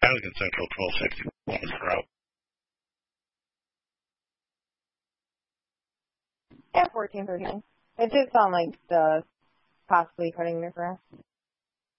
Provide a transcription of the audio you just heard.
Madigan Central 1261 for out. Yeah, 1439. It did sound like the possibly cutting the grass.